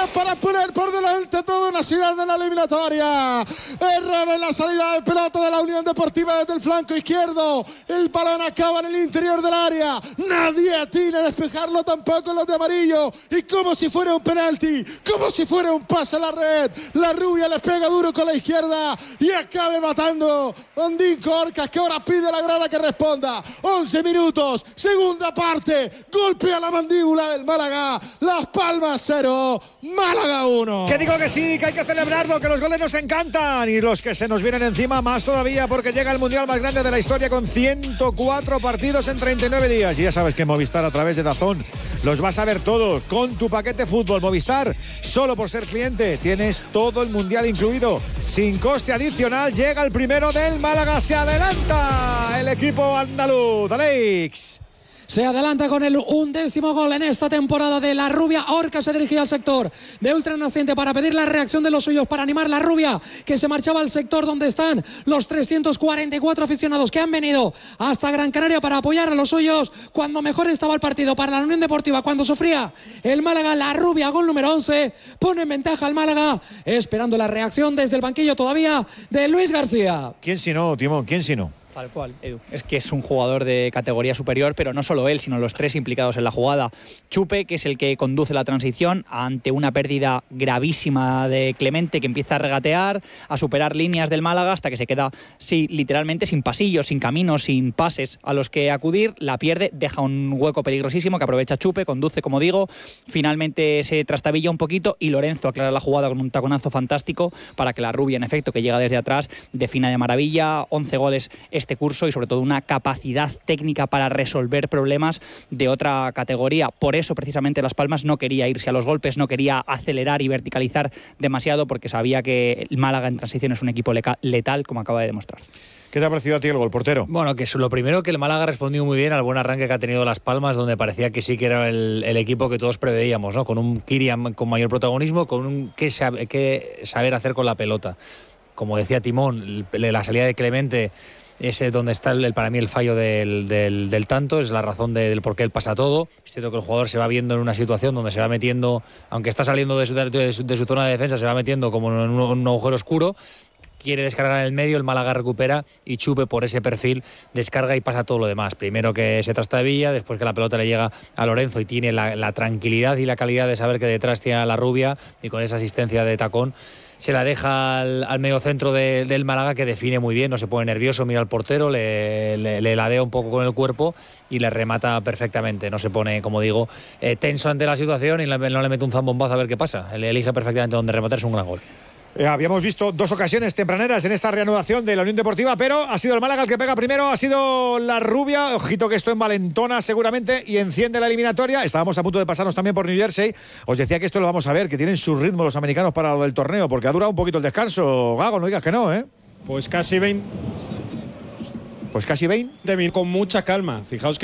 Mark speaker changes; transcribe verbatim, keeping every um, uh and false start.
Speaker 1: para poner por delante toda una ciudad de la eliminatoria. Error en la salida de pelota de la Unión Deportiva desde el flanco izquierdo. El balón acaba en el interior del área. Nadie atina a despejarlo, tampoco los de amarillo. Y como si fuera un penalti, como si fuera un pase a la red. La rubia les pega duro con la izquierda y acabe matando Ondín Corcas, que ahora pide a la grada que responda. once minutos, segunda parte. Golpe a la mandíbula del Málaga. Las Palmas cero, Málaga uno.
Speaker 2: Que digo que sí, que hay que celebrarlo, que los goles nos encantan y los que se nos vienen encima más todavía, porque llega el mundial más grande de la historia con ciento cuatro partidos en treinta y nueve días. Y ya sabes que Movistar, a través de DAZN, los vas a ver todos con tu paquete fútbol. Movistar, solo por ser cliente tienes todo el mundial incluido, sin coste adicional. Llega el primero del Málaga, se adelanta el equipo andaluz. Alex.
Speaker 3: Se adelanta con el undécimo gol en esta temporada de la rubia. Orca se dirigía al sector de Ultranaciente para pedir la reacción de los suyos, para animar la rubia, que se marchaba al sector donde están los trescientos cuarenta y cuatro aficionados que han venido hasta Gran Canaria para apoyar a los suyos cuando mejor estaba el partido para la Unión Deportiva, cuando sufría el Málaga. La rubia, gol número once, pone en ventaja al Málaga, esperando la reacción desde el banquillo todavía de Luis García.
Speaker 2: ¿Quién si no, Timón? ¿Quién si no?
Speaker 4: Tal cual, Edu. Es que es un jugador de categoría superior, pero no solo él, sino los tres implicados en la jugada. Chupe, que es el que conduce la transición ante una pérdida gravísima de Clemente, que empieza a regatear, a superar líneas del Málaga hasta que se queda, sí, literalmente sin pasillos, sin caminos, sin pases a los que acudir. La pierde, deja un hueco peligrosísimo que aprovecha Chupe, conduce, como digo, finalmente se trastabilla un poquito y Lorenzo aclara la jugada con un taconazo fantástico para que la rubia, en efecto, que llega desde atrás, defina de maravilla. once goles este curso y sobre todo una capacidad técnica para resolver problemas de otra categoría. Por eso precisamente Las Palmas no quería irse a los golpes, no quería acelerar y verticalizar demasiado, porque sabía que el Málaga en transición es un equipo letal, como acaba de demostrar.
Speaker 2: ¿Qué te ha parecido a ti el gol, portero?
Speaker 5: Bueno, que es lo primero, que el Málaga ha respondido muy bien al buen arranque que ha tenido Las Palmas, donde parecía que sí que era el, el equipo que todos preveíamos, ¿no? Con un Kirian con mayor protagonismo, con un que, sabe, que saber hacer con la pelota. Como decía Timón, la salida de Clemente es donde está el, para mí el fallo del, del, del tanto, es la razón de, del por qué él pasa todo. Es cierto que el jugador se va viendo en una situación donde se va metiendo, aunque está saliendo de su, de su, de su zona de defensa, se va metiendo como en un, un agujero oscuro. Quiere descargar en el medio, el Málaga recupera y Chupe, por ese perfil, descarga y pasa todo lo demás. Primero que se trastabilla, después que la pelota le llega a Lorenzo y tiene la, la tranquilidad y la calidad de saber que detrás tiene a la rubia, y con esa asistencia de tacón se la deja al, al medio centro de, del Málaga, que define muy bien, no se pone nervioso, mira al portero, le, le, le ladea un poco con el cuerpo y le remata perfectamente. No se pone, como digo, eh, tenso ante la situación y le, no le mete un zambombazo a ver qué pasa. Le elige perfectamente dónde rematar, es un gran gol.
Speaker 2: Eh, habíamos visto dos ocasiones tempraneras en esta reanudación de la Unión Deportiva, pero ha sido el Málaga el que pega primero, ha sido la rubia. Ojito que esto envalentona seguramente y enciende la eliminatoria. Estábamos a punto de pasarnos también por New Jersey. Os decía que esto lo vamos a ver, que tienen su ritmo los americanos para lo del torneo, porque ha durado un poquito el descanso. Gago, no digas que no, ¿eh?
Speaker 1: Pues casi veinte.
Speaker 2: Pues casi veinte.
Speaker 1: Con mucha calma. Fijaos que